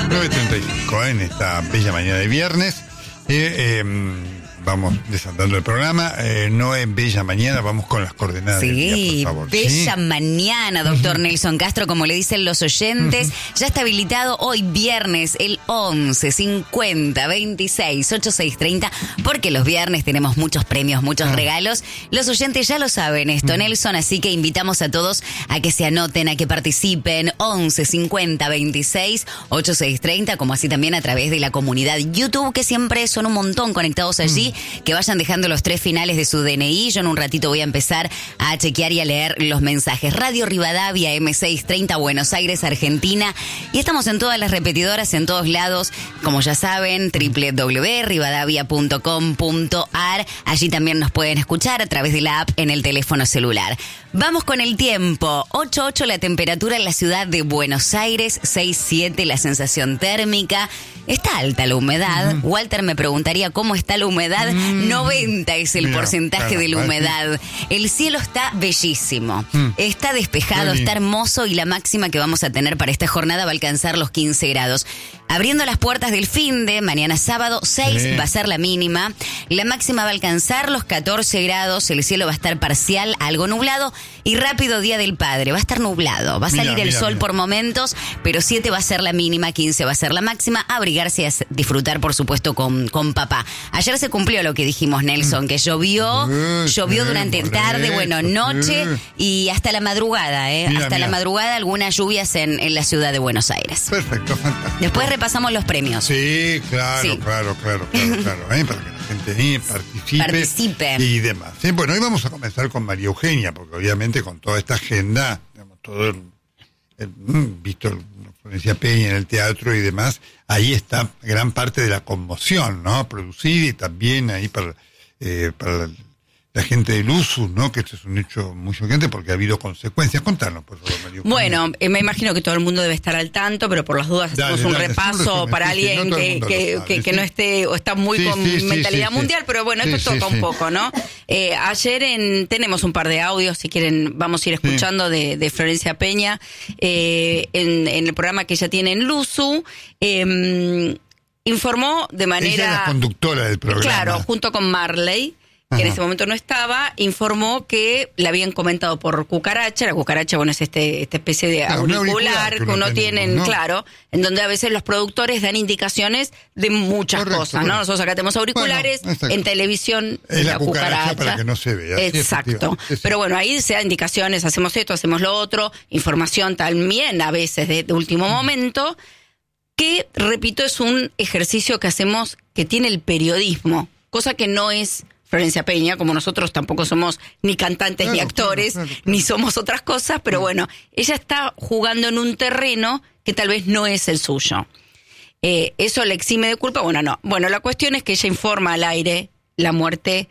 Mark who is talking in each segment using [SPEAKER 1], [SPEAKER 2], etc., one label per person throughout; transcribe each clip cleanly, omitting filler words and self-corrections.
[SPEAKER 1] 9:35 en esta bella mañana de viernes. Vamos desandando el programa. No en bella mañana, vamos con las coordenadas del día, por favor.
[SPEAKER 2] Bella mañana, doctor Nelson Castro, como le dicen los oyentes. Ya está habilitado hoy viernes el 11 50 26 86 30, porque los viernes tenemos muchos premios, muchos regalos. Los oyentes ya lo saben esto, Nelson, así que invitamos a todos a que se anoten, a que participen. 11 50 26 86 30, como así también a través de la comunidad YouTube, que siempre son un montón conectados allí. Que vayan dejando los 3 finales de su DNI. Yo en un ratito voy a empezar a chequear y a leer los mensajes. Radio Rivadavia, M630, Buenos Aires, Argentina. Y estamos en todas las repetidoras, en todos lados. Como ya saben, www.rivadavia.com.ar. Allí también nos pueden escuchar a través de la app en el teléfono celular. Vamos con el tiempo. 8.8 la temperatura en la ciudad de Buenos Aires, 6.7 la sensación térmica. Está alta la humedad. Walter me preguntaría cómo está la humedad. 90 es el porcentaje de la humedad. El cielo está bellísimo. Está despejado, está hermoso, y la máxima que vamos a tener para esta jornada va a alcanzar los 15 grados. Abriendo las puertas del finde, mañana sábado, 6 va a ser la mínima. La máxima va a alcanzar los 14 grados. El cielo va a estar parcial, algo nublado. Y rápido Día del Padre. Va a estar nublado. Va a salir el sol por momentos, pero 7 va a ser la mínima, 15 va a ser la máxima. Abrigarse y a disfrutar, por supuesto, con papá. Ayer se cumplió lo que dijimos, Nelson, que llovió durante tarde, noche y hasta la madrugada, hasta la madrugada, algunas lluvias en la ciudad de Buenos Aires.
[SPEAKER 1] Perfecto, fantástico.
[SPEAKER 2] Después repasamos los premios.
[SPEAKER 1] Sí, claro. Para que la gente participe y demás. Bueno, hoy vamos a comenzar con María Eugenia, porque obviamente con toda esta agenda, todo visto Florencia Peña en el teatro y demás, ahí está gran parte de la conmoción, ¿no? Producida, y también ahí para la gente del USU, ¿no? Que este es un hecho muy choqueante porque ha habido consecuencias. Contanos, por favor, María Eugenia.
[SPEAKER 3] Bueno, me imagino que todo el mundo debe estar al tanto, pero por las dudas hacemos un repaso para alguien que no esté o está muy con mentalidad mundial, pero bueno, esto toca un poco, ¿no? Ayer tenemos un par de audios, si quieren vamos a ir escuchando de Florencia Peña en el programa que ella tiene en Luzu. Informó de manera...
[SPEAKER 1] Ella es la conductora del programa.
[SPEAKER 3] Claro, junto con Marley, que en ese momento no estaba, informó que le habían comentado por cucaracha. La cucaracha, es esta especie de auricular que uno tiene, ¿no? Claro, en donde a veces los productores dan indicaciones de muchas cosas, ¿no? Nosotros acá tenemos auriculares, en televisión
[SPEAKER 1] es la cucaracha para que no se vea.
[SPEAKER 3] Exacto. Pero ahí se dan indicaciones, hacemos esto, hacemos lo otro, información también a veces de último momento, que, repito, es un ejercicio que hacemos que tiene el periodismo, cosa que no es Florencia Peña, como nosotros tampoco somos ni cantantes ni actores, ni somos otras cosas, pero ella está jugando en un terreno que tal vez no es el suyo. ¿Eso le exime de culpa? No. La cuestión es que ella informa al aire la muerte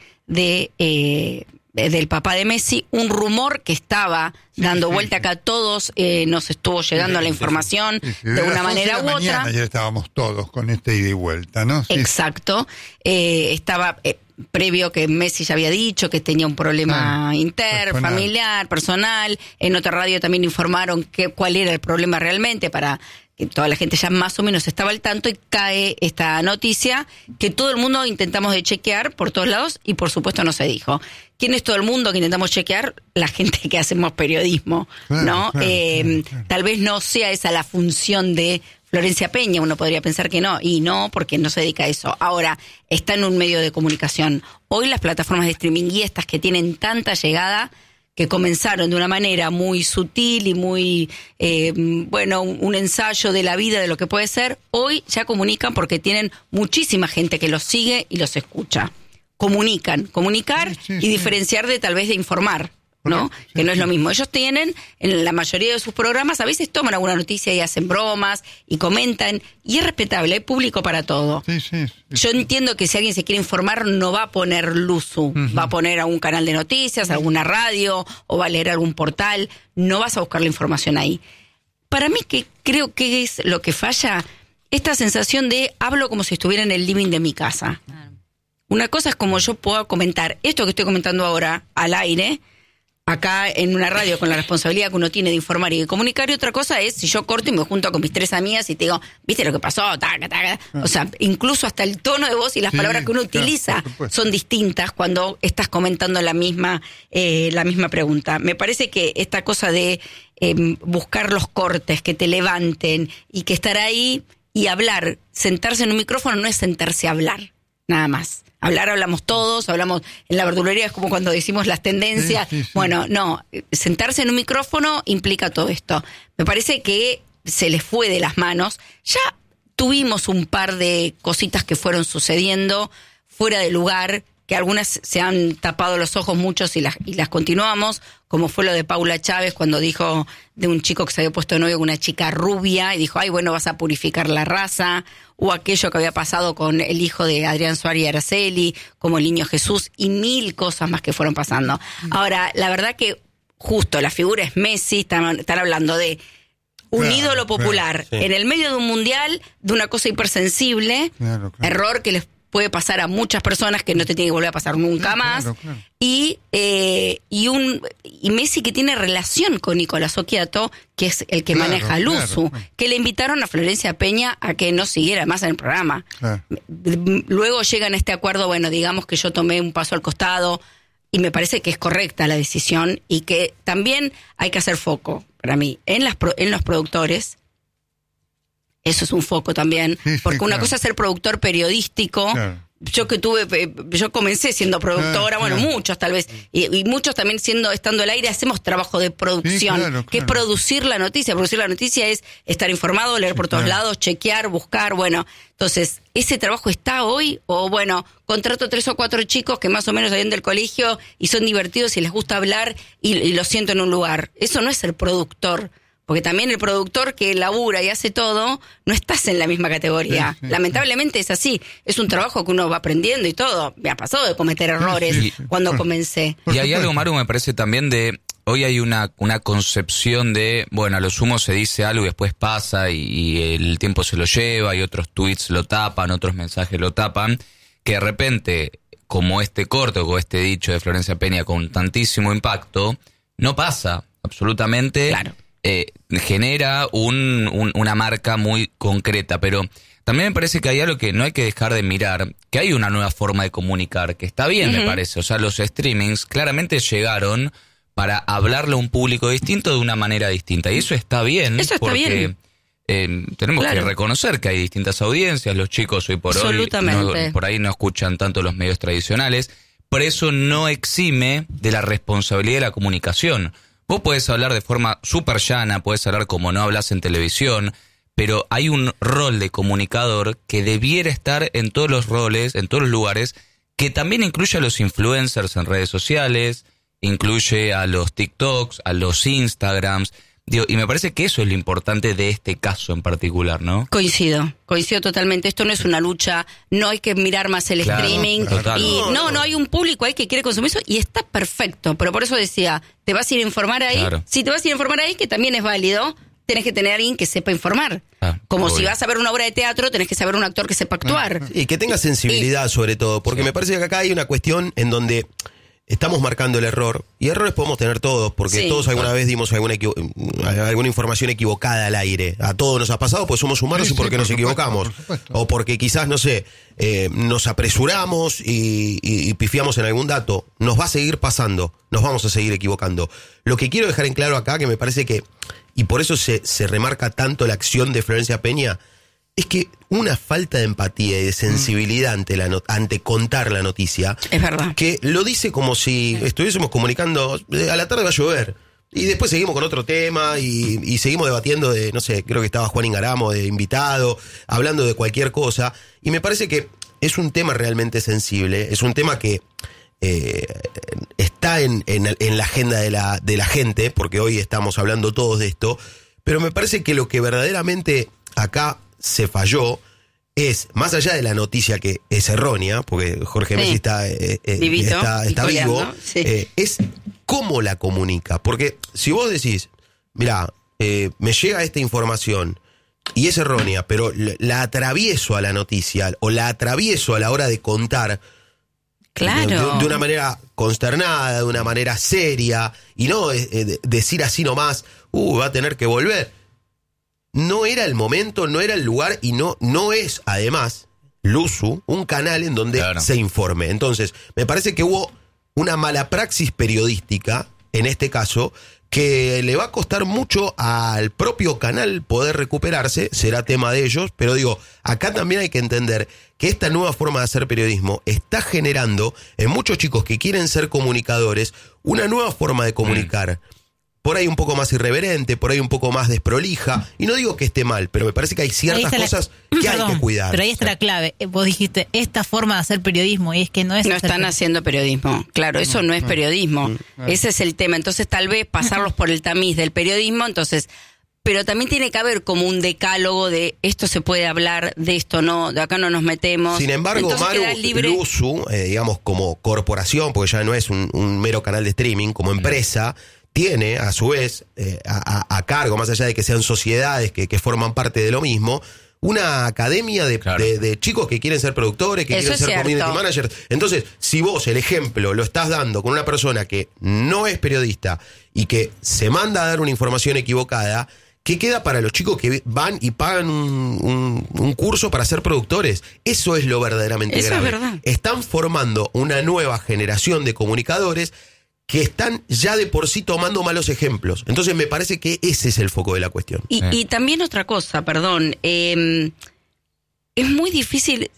[SPEAKER 3] del papá de Messi, un rumor que estaba dando vuelta acá a todos, nos estuvo llegando la información de una manera u otra.
[SPEAKER 1] Ayer estábamos todos con ida y vuelta, ¿no?
[SPEAKER 3] Exacto. Estaba... previo que Messi ya había dicho que tenía un problema familiar, personal. En otra radio también informaron cuál era el problema realmente, para que toda la gente ya más o menos estaba al tanto, y cae esta noticia que todo el mundo intentamos de chequear por todos lados y por supuesto no se dijo. ¿Quién es todo el mundo que intentamos chequear? La gente que hacemos periodismo, ¿no? Claro. Tal vez no sea esa la función de Florencia Peña, uno podría pensar que no, y no, porque no se dedica a eso. Ahora, está en un medio de comunicación. Hoy las plataformas de streaming y estas que tienen tanta llegada, que comenzaron de una manera muy sutil y muy, un ensayo de la vida, de lo que puede ser, hoy ya comunican porque tienen muchísima gente que los sigue y los escucha. Comunicar y diferenciar de tal vez de informar, ¿no? Que no es lo mismo. Ellos tienen, en la mayoría de sus programas, a veces toman alguna noticia y hacen bromas y comentan, y es respetable, hay público para todo. Yo entiendo que si alguien se quiere informar no va a poner Luzu, va a poner algún canal de noticias, alguna radio, o va a leer algún portal, no vas a buscar la información ahí. Para mí, que creo que es lo que falla, esta sensación de hablo como si estuviera en el living de mi casa. Una cosa es como yo puedo comentar esto que estoy comentando ahora al aire, acá en una radio con la responsabilidad que uno tiene de informar y de comunicar, y otra cosa es si yo corto y me junto con mis 3 amigas y te digo, ¿viste lo que pasó? Taca, taca. O sea, incluso hasta el tono de voz y las palabras que uno utiliza son distintas cuando estás comentando la misma pregunta. Me parece que esta cosa de buscar los cortes, que te levanten y que estar ahí y hablar, sentarse en un micrófono no es sentarse a hablar, nada más. Hablamos todos, hablamos en la verdulería, es como cuando decimos las tendencias. Sí. Bueno, no, sentarse en un micrófono implica todo esto. Me parece que se les fue de las manos. Ya tuvimos un par de cositas que fueron sucediendo fuera de lugar, que algunas se han tapado los ojos muchos y las continuamos, como fue lo de Paula Chávez cuando dijo de un chico que se había puesto de novio con una chica rubia y dijo, ay, bueno, vas a purificar la raza, o aquello que había pasado con el hijo de Adrián Suárez y Araceli, como el niño Jesús, y 1000 cosas más que fueron pasando. Ahora, la verdad que justo la figura es Messi, están hablando de un ídolo popular en el medio de un mundial, de una cosa hipersensible, error que les puede pasar a muchas personas que no te tiene que volver a pasar nunca más. Y Messi que tiene relación con Nicolás Occhiato, que es el que maneja al USU, que le invitaron a Florencia Peña a que no siguiera más en el programa. Luego llegan a este acuerdo, bueno, digamos que yo tomé un paso al costado y me parece que es correcta la decisión y que también hay que hacer foco, para mí, en los productores. Eso es un foco también, porque una cosa es ser productor periodístico. Yo comencé siendo productora, muchos tal vez, y muchos también estando al aire, hacemos trabajo de producción, que es producir la noticia. Producir la noticia es estar informado, leer por todos lados, chequear, buscar, entonces, ¿ese trabajo está hoy? O contrato 3 o 4 chicos que más o menos salen del colegio y son divertidos y les gusta hablar y los siento en un lugar. Eso no es ser productor. Porque también el productor que labura y hace todo, no estás en la misma categoría. Lamentablemente es así. Es un trabajo que uno va aprendiendo y todo. Me ha pasado de cometer errores cuando comencé.
[SPEAKER 4] Y hay algo, Maru, me parece también de... Hoy hay una concepción de, a lo sumo se dice algo y después pasa y el tiempo se lo lleva y otros tweets lo tapan, otros mensajes lo tapan, que de repente, como este corto o este dicho de Florencia Peña con tantísimo impacto, no pasa absolutamente...
[SPEAKER 3] Claro.
[SPEAKER 4] Genera una marca muy concreta, pero también me parece que hay algo que no hay que dejar de mirar, que hay una nueva forma de comunicar, que está bien, me parece. O sea, los streamings claramente llegaron para hablarle a un público distinto de una manera distinta, y eso está bien.
[SPEAKER 3] Eso está
[SPEAKER 4] porque tenemos que reconocer que hay distintas audiencias, los chicos hoy por hoy por ahí no escuchan tanto los medios tradicionales, pero eso no exime de la responsabilidad de la comunicación. Vos podés hablar de forma súper llana, podés hablar como no hablas en televisión, pero hay un rol de comunicador que debiera estar en todos los roles, en todos los lugares, que también incluye a los influencers en redes sociales, incluye a los TikToks, a los Instagrams, y me parece que eso es lo importante de este caso en particular, ¿no? Coincido
[SPEAKER 3] totalmente. Esto no es una lucha, no hay que mirar más el streaming. No hay un público ahí que quiere consumir eso y está perfecto. Pero por eso decía, ¿te vas a ir a informar ahí? Claro. Si te vas a ir a informar ahí, que también es válido, tenés que tener a alguien que sepa informar. Como si vas a ver una obra de teatro, tenés que saber un actor que sepa actuar.
[SPEAKER 5] Y que tenga sensibilidad sobre todo, porque me parece que acá hay una cuestión en donde... Estamos marcando el error, y errores podemos tener todos, porque todos alguna vez dimos alguna información equivocada al aire. A todos nos ha pasado, pues somos humanos y porque nos equivocamos. O porque quizás, nos apresuramos y pifiamos en algún dato. Nos va a seguir pasando, nos vamos a seguir equivocando. Lo que quiero dejar en claro acá, que me parece que, y por eso se remarca tanto la acción de Florencia Peña, es que una falta de empatía y de sensibilidad ante contar la noticia.
[SPEAKER 3] Es verdad.
[SPEAKER 5] Que lo dice como si estuviésemos comunicando, a la tarde va a llover. Y después seguimos con otro tema y seguimos debatiendo de, creo que estaba Juan Ingaramo de invitado, hablando de cualquier cosa. Y me parece que es un tema realmente sensible, es un tema que está en la agenda de la gente, porque hoy estamos hablando todos de esto. Pero me parece que lo que verdaderamente acá se falló es, más allá de la noticia que es errónea, porque Jorge Messi está vivo, es cómo la comunica. Porque si vos decís, mirá, me llega esta información y es errónea, pero la atravieso a la noticia o la atravieso a la hora de contar,
[SPEAKER 3] Claro.
[SPEAKER 5] De una manera consternada, de una manera seria, y no decir así nomás, va a tener que volver. No era el momento, no era el lugar, y no es, además, Luzu, un canal en donde se informe. Entonces, me parece que hubo una mala praxis periodística, en este caso, que le va a costar mucho al propio canal poder recuperarse, será tema de ellos, pero digo, acá también hay que entender que esta nueva forma de hacer periodismo está generando en muchos chicos que quieren ser comunicadores una nueva forma de comunicar. Por ahí un poco más irreverente, por ahí un poco más desprolija, y no digo que esté mal, pero me parece que hay ciertas cosas que hay que cuidar.
[SPEAKER 6] Pero ahí está la clave. Vos dijiste, esta forma de hacer periodismo, y es que no es...
[SPEAKER 3] No están haciendo periodismo, claro, eso no es periodismo, ese es el tema. Entonces tal vez pasarlos por el tamiz del periodismo, entonces... Pero también tiene que haber como un decálogo de esto se puede hablar, de esto no, de acá no nos metemos.
[SPEAKER 5] Sin embargo, Maru, Luzu, digamos como corporación, porque ya no es un mero canal de streaming, como empresa... tiene, a su vez, a cargo, más allá de que sean sociedades que forman parte de lo mismo, una academia de chicos que quieren ser productores, que quieren ser community managers. Entonces, si vos el ejemplo lo estás dando con una persona que no es periodista y que se manda a dar una información equivocada, ¿qué queda para los chicos que van y pagan un curso para ser productores? Eso es lo verdaderamente grave.
[SPEAKER 3] Es verdad.
[SPEAKER 5] Están formando una nueva generación de comunicadores que están ya de por sí tomando malos ejemplos. Entonces me parece que ese es el foco de la cuestión.
[SPEAKER 3] Y también otra cosa, perdón, es muy difícil,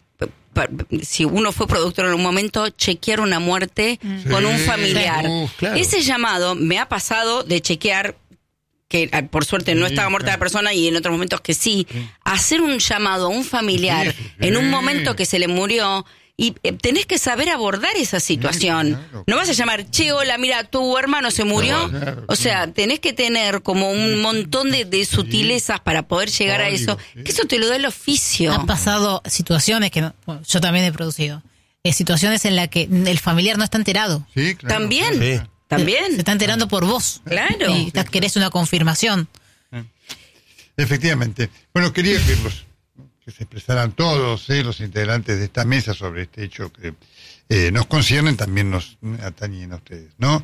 [SPEAKER 3] si uno fue productor en un momento, chequear una muerte con un familiar.
[SPEAKER 5] Claro.
[SPEAKER 3] Ese llamado me ha pasado de chequear, que por suerte no estaba muerta la persona y en otros momentos que sí, hacer un llamado a un familiar en un momento que se le murió. Y tenés que saber abordar esa situación. No vas a llamar, che, hola, mira, tu hermano se murió. O sea, tenés que tener como un montón de sutilezas para poder llegar a eso. Que eso te lo da el oficio.
[SPEAKER 6] Han pasado situaciones que yo también he producido. Situaciones en las que el familiar no está enterado.
[SPEAKER 1] Sí, claro.
[SPEAKER 3] También.
[SPEAKER 5] Sí.
[SPEAKER 3] También.
[SPEAKER 6] Se está enterando por vos.
[SPEAKER 3] Claro.
[SPEAKER 6] Y querés una confirmación.
[SPEAKER 1] Efectivamente. Bueno, quería que se expresaran todos los integrantes de esta mesa sobre este hecho que nos conciernen, también nos atañen a ustedes, ¿no?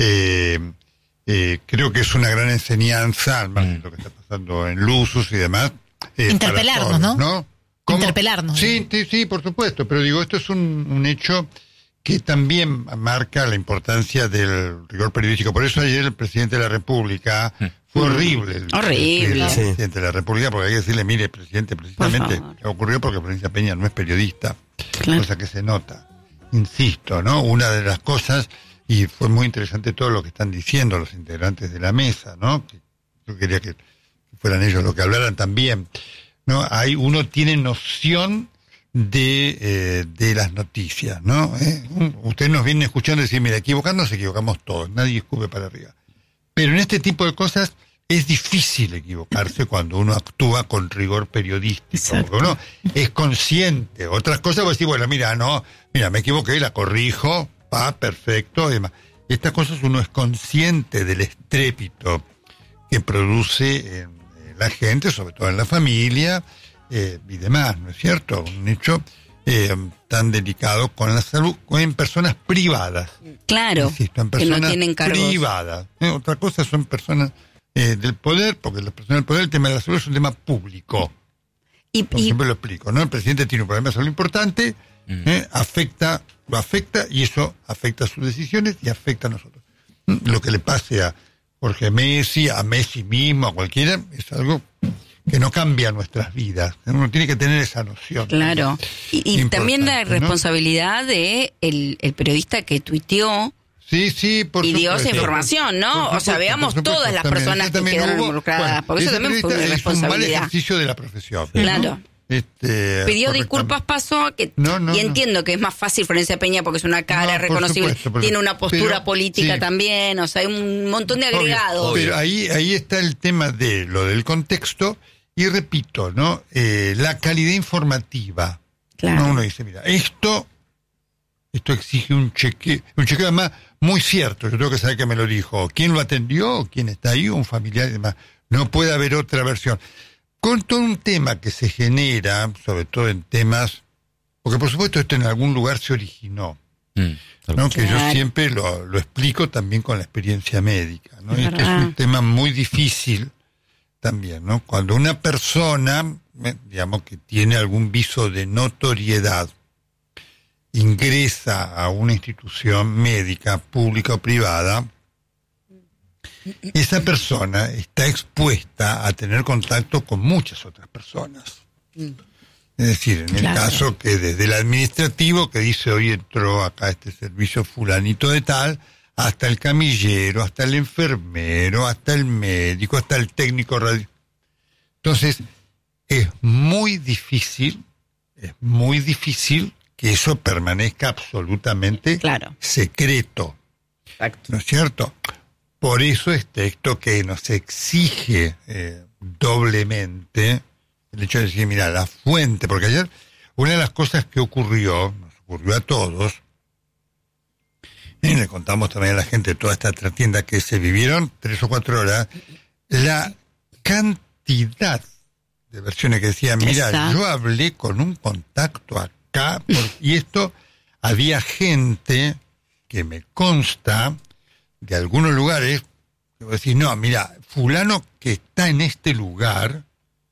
[SPEAKER 1] Creo que es una gran enseñanza, al margen de lo que está pasando en Luzus y demás.
[SPEAKER 6] Interpelarnos,
[SPEAKER 1] todos,
[SPEAKER 6] ¿no? Interpelarnos.
[SPEAKER 1] Sí, por supuesto, pero digo, esto es un hecho que también marca la importancia del rigor periodístico. Por eso ayer el presidente de la República... Fue horrible. El presidente de la República, porque hay que decirle, mire, presidente, precisamente ocurrió porque Florencia Peña no es periodista, cosa que se nota. Insisto, ¿no? Una de las cosas, y fue muy interesante todo lo que están diciendo los integrantes de la mesa, ¿no? Que yo quería que fueran ellos los que hablaran también, ¿no? Uno tiene noción de las noticias, ¿no? Ustedes nos vienen escuchando y dicen, mira, equivocarnos equivocamos todos, nadie escupe para arriba. Pero en este tipo de cosas es difícil equivocarse cuando uno actúa con rigor periodístico, porque uno es consciente. Otras cosas vos decís, bueno, mira, me equivoqué, la corrijo, perfecto, y demás. Estas cosas uno es consciente del estrépito que produce en la gente, sobre todo en la familia, y demás, ¿no es cierto? Un hecho tan delicado con la salud, en personas privadas.
[SPEAKER 3] Claro,
[SPEAKER 1] insisto, en personas
[SPEAKER 3] que no tienen cargos
[SPEAKER 1] privadas. Otra cosa son personas del poder, porque las personas del poder, el tema de la salud es un tema público. Siempre lo explico, ¿no? El presidente tiene un problema de salud importante, lo afecta y eso afecta a sus decisiones y afecta a nosotros. Lo que le pase a Jorge Messi, a Messi mismo, a cualquiera, es algo que no cambia nuestras vidas. Uno tiene que tener esa noción.
[SPEAKER 3] Claro. Y también la responsabilidad de el periodista que tuiteó
[SPEAKER 1] por
[SPEAKER 3] y dio esa información, ¿no? O sea, veamos todas las personas que quedaron involucradas. Porque eso también fue una responsabilidad.
[SPEAKER 1] Es un mal ejercicio de la profesión.
[SPEAKER 3] Claro. Pidió disculpas, y entiendo que es más fácil Florencia Peña porque es una cara reconocible, tiene una postura política también, o sea, hay un montón de agregados.
[SPEAKER 1] Pero ahí está el tema de lo del contexto y repito, ¿no? La calidad informativa. Claro. ¿No? Uno dice, mira, esto exige un chequeo además muy cierto, yo tengo que saber que me lo dijo, quién lo atendió, quién está ahí, un familiar y demás. No puede haber otra versión. Con todo un tema que se genera, sobre todo en temas, porque por supuesto esto en algún lugar se originó, ¿no? Que yo siempre lo explico también con la experiencia médica, ¿no? Y este es un tema muy difícil también, ¿no? Cuando una persona, digamos, que tiene algún viso de notoriedad, ingresa a una institución médica, pública o privada, esa persona está expuesta a tener contacto con muchas otras personas. Es decir, en el caso que desde el administrativo que dice hoy entró acá este servicio fulanito de tal, hasta el camillero, hasta el enfermero, hasta el médico, hasta el técnico radio. Entonces, es muy difícil que eso permanezca absolutamente secreto. Exacto. ¿No es cierto? Por eso es esto que nos exige doblemente el hecho de decir, mira, la fuente, porque ayer una de las cosas que nos ocurrió a todos, y le contamos también a la gente toda esta trastienda que se vivieron 3 o 4 horas, la cantidad de versiones que decían, mira, yo hablé con un contacto acá, y esto había gente que me consta de algunos lugares, que vos decís, no, mira, fulano que está en este lugar,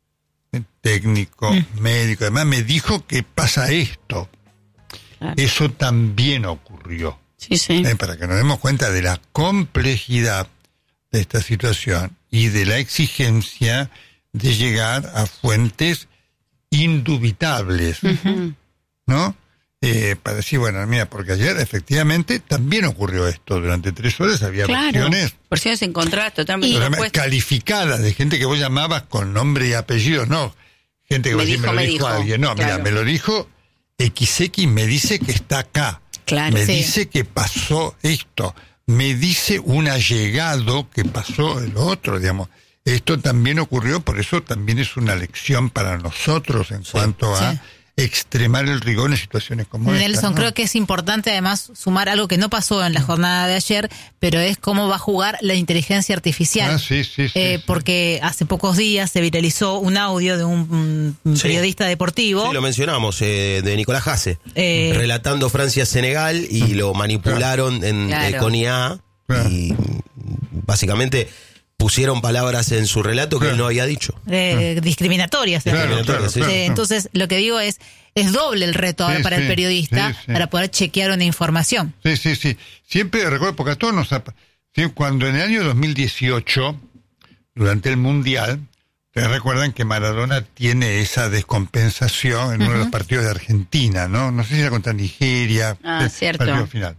[SPEAKER 1] técnico, médico, además me dijo que pasa esto. Claro. Eso también ocurrió. Sí. Para que nos demos cuenta de la complejidad de esta situación y de la exigencia de llegar a fuentes indubitables, ¿no? Para decir, bueno, mira, porque ayer efectivamente también ocurrió esto. Durante 3 horas había
[SPEAKER 3] versiones encontradas totalmente
[SPEAKER 1] calificadas de gente que vos llamabas con nombre y apellidos, no. Gente que me lo dijo alguien. No, mira, me lo dijo XX, me dice que está acá. Me dice que pasó esto. Me dice un allegado que pasó el otro, digamos. Esto también ocurrió, por eso también es una lección para nosotros en cuanto a extremar el rigor en situaciones como esta.
[SPEAKER 6] Nelson, creo que es importante además sumar algo que no pasó en la jornada de ayer, pero es cómo va a jugar la inteligencia artificial. Porque hace pocos días se viralizó un audio de un periodista deportivo. Sí,
[SPEAKER 5] lo mencionamos, de Nicolás Hasse, relatando Francia-Senegal y lo manipularon con IA y básicamente pusieron palabras en su relato que él no había dicho.
[SPEAKER 6] Discriminatorias. Entonces, lo que digo es doble el reto ahora para el periodista para poder chequear una información.
[SPEAKER 1] Sí. Siempre recuerdo, porque a todos nos... Cuando en el año 2018, durante el Mundial, ustedes recuerdan que Maradona tiene esa descompensación en uno de los partidos de Argentina, ¿no? No sé si era contra Nigeria.
[SPEAKER 3] Cierto.
[SPEAKER 1] Partido final.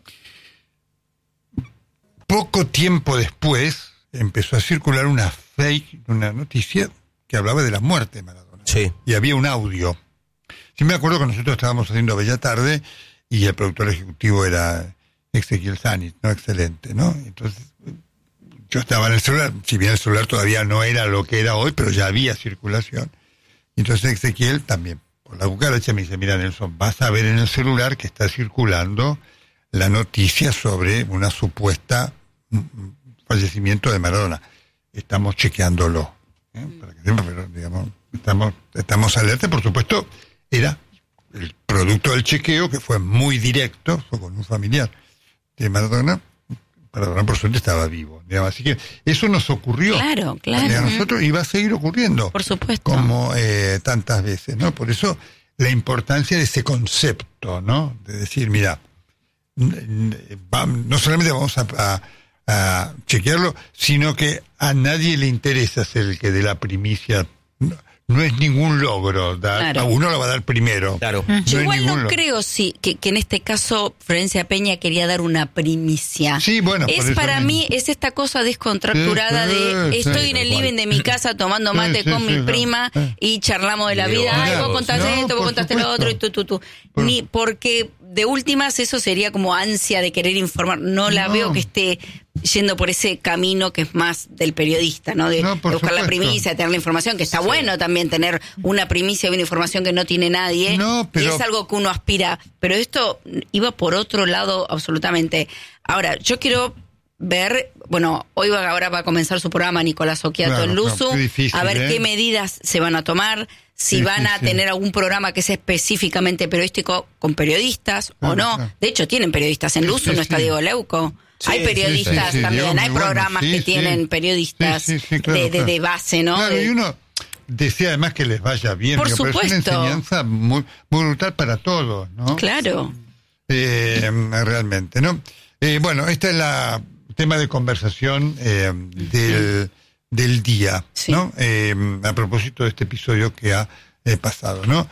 [SPEAKER 1] Poco tiempo después empezó a circular una noticia que hablaba de la muerte de Maradona.
[SPEAKER 5] Sí.
[SPEAKER 1] Y había un audio. Sí me acuerdo que nosotros estábamos haciendo Bella Tarde y el productor ejecutivo era Ezequiel Sanich, ¿no? Excelente, ¿no? Entonces, yo estaba en el celular, si bien el celular todavía no era lo que era hoy, pero ya había circulación. Entonces Ezequiel también, por la cucaracha, me dice, mira Nelson, vas a ver en el celular que está circulando la noticia sobre una supuesta fallecimiento de Maradona. Estamos chequeándolo. Para que sepa, pero digamos, estamos alerta. Por supuesto, era el producto del chequeo que fue muy directo, fue con un familiar de Maradona. Maradona, por suerte, estaba vivo. Digamos. Así que eso nos ocurrió.
[SPEAKER 3] Claro.
[SPEAKER 1] A nosotros y va a seguir ocurriendo.
[SPEAKER 3] Por supuesto.
[SPEAKER 1] Como tantas veces, ¿no? Por eso la importancia de ese concepto, ¿no? De decir, mira, no solamente vamos a chequearlo, sino que a nadie le interesa ser el que dé la primicia. No es ningún logro dar, a uno lo va a dar primero.
[SPEAKER 5] Claro.
[SPEAKER 3] Yo igual no creo que en este caso Florencia Peña quería dar una primicia.
[SPEAKER 1] Sí, bueno.
[SPEAKER 3] Es para mí, es esta cosa descontracturada de estoy en el living de mi casa tomando mate con mi prima y charlamos de la vida. Ay, vos contaste esto, vos contaste lo otro y tú. Ni porque de últimas eso sería como ansia de querer informar. No la veo que esté yendo por ese camino que es más del periodista, ¿no? De buscar la primicia, de tener la información, que está bueno también tener una primicia y una información que no tiene nadie. Y es algo que uno aspira. Pero esto iba por otro lado absolutamente. Ahora, yo quiero ver, bueno, ahora va a comenzar su programa Nicolás Occhiato en Luzu, a ver qué medidas se van a tomar, si van a tener algún programa que sea específicamente periodístico con periodistas o no. De hecho, tienen periodistas en Luzu, no está Diego Leuco. Hay periodistas también, hay programas que tienen periodistas de base, ¿no?
[SPEAKER 1] Claro, y uno desea además que les vaya bien.
[SPEAKER 3] Por supuesto.
[SPEAKER 1] Es una enseñanza muy, muy brutal para todos, ¿no?
[SPEAKER 3] Claro.
[SPEAKER 1] Realmente, ¿no? Bueno, este es el tema de conversación del día, ¿no? A propósito de este episodio que ha pasado, ¿no?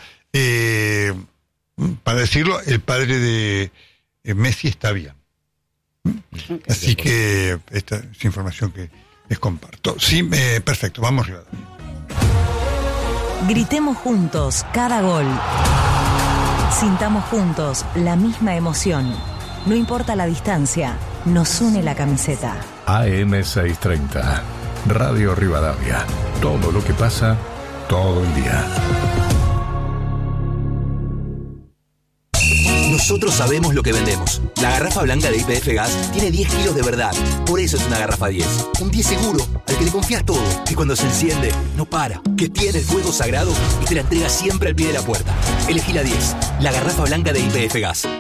[SPEAKER 1] Para decirlo, el padre de Messi está bien. Así que esta es información que les comparto. Sí, perfecto, vamos arriba.
[SPEAKER 7] Gritemos juntos cada gol. Sintamos juntos la misma emoción. No importa la distancia, nos une la camiseta.
[SPEAKER 8] AM630, Radio Rivadavia. Todo lo que pasa, todo el día.
[SPEAKER 9] Nosotros sabemos lo que vendemos. La garrafa blanca de YPF Gas tiene 10 kilos de verdad. Por eso es una garrafa 10. Un 10 seguro, al que le confías todo. Que cuando se enciende, no para. Que tiene el fuego sagrado y te la entrega siempre al pie de la puerta. Elegí la 10. La garrafa blanca de YPF Gas.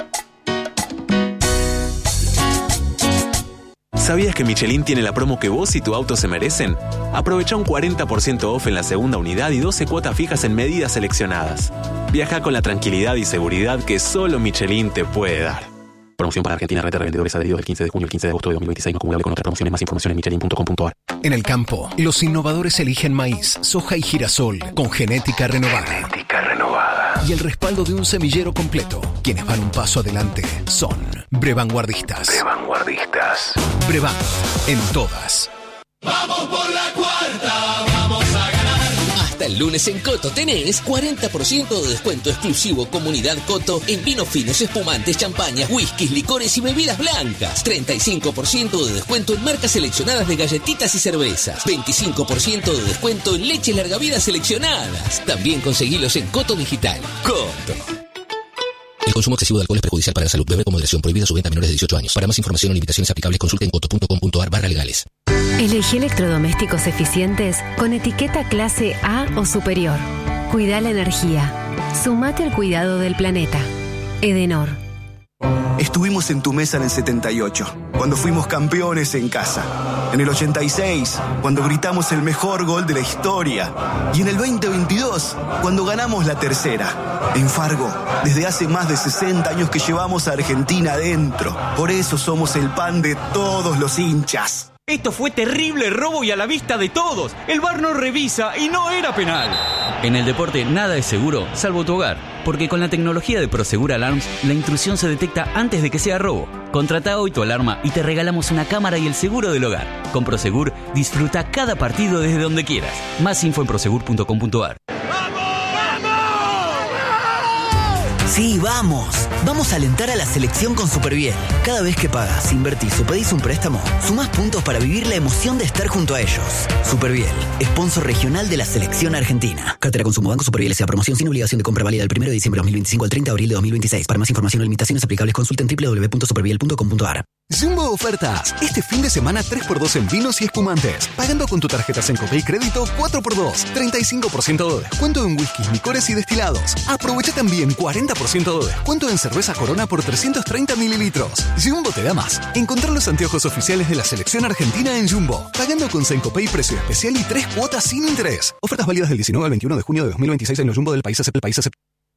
[SPEAKER 10] ¿Sabías que Michelin tiene la promo que vos y tu auto se merecen? Aprovecha un 40% off en la segunda unidad y 12 cuotas fijas en medidas seleccionadas. Viaja con la tranquilidad y seguridad que solo Michelin te puede dar. Promoción para Argentina, red de revendedores adheridos del 15 de junio al 15 de agosto de 2026, no acumulable con otras promociones. Más información en michelin.com.ar.
[SPEAKER 11] En el campo, los innovadores eligen maíz, soja y girasol con genética renovada. Y el respaldo de un semillero completo. Quienes van un paso adelante son Brevanguardistas. Brevan, en todas.
[SPEAKER 12] ¡Vamos por la cuarta! ¡Vamos a ganar!
[SPEAKER 13] Hasta el lunes en Coto tenés 40% de descuento exclusivo Comunidad Coto en vinos finos, espumantes, champañas, whiskies, licores y bebidas blancas. 35% de descuento en marcas seleccionadas de galletitas y cervezas. 25% de descuento en leches largavidas seleccionadas. También conseguilos en Coto Digital. Coto. El consumo excesivo de alcohol es perjudicial para la salud. Beber con moderación. Prohibida su venta a menores de 18 años. Para más información o limitaciones aplicables, consulte en coto.com.ar/legales.
[SPEAKER 14] Elegí electrodomésticos eficientes con etiqueta clase A o superior. Cuida la energía. Sumate al cuidado del planeta. Edenor.
[SPEAKER 15] Estuvimos en tu mesa en el 78, cuando fuimos campeones en casa. En el 86, cuando gritamos el mejor gol de la historia. Y en el 2022, cuando ganamos la tercera. En Fargo, desde hace más de 60 años que llevamos a Argentina adentro. Por eso somos el pan de todos los hinchas.
[SPEAKER 16] Esto fue terrible robo y a la vista de todos. El VAR no revisa y no era penal. En el deporte nada es seguro, salvo tu hogar. Porque con la tecnología de Prosegur Alarms, la intrusión se detecta antes de que sea robo. Contrata hoy tu alarma y te regalamos una cámara y el seguro del hogar. Con Prosegur, disfruta cada partido desde donde quieras. Más info en prosegur.com.ar.
[SPEAKER 17] Sí, vamos. Vamos a alentar a la selección con Superviel. Cada vez que pagas, invertís o pedís un préstamo, sumás puntos para vivir la emoción de estar junto a ellos. Superviel, sponsor regional de la selección argentina. Cartera Consumo Banco Superviel S.A. Promoción sin obligación de compra válida del 1 de diciembre de 2025 al 30 de abril de 2026. Para más información o limitaciones aplicables, consulten www.superviel.com.ar.
[SPEAKER 11] Jumbo Ofertas. Este fin de semana 3x2 en vinos y espumantes. Pagando con tu tarjeta Sencopay Crédito 4x2. 35% de descuento en whiskies, licores y destilados. Aprovecha también 40% de descuento en cerveza Corona por 330 mililitros. Jumbo te da más. Encontrar los anteojos oficiales de la selección argentina en Jumbo. Pagando con Sencopay precio especial y 3 cuotas sin interés. Ofertas válidas del 19 al 21 de junio de 2026 en los Jumbo del país.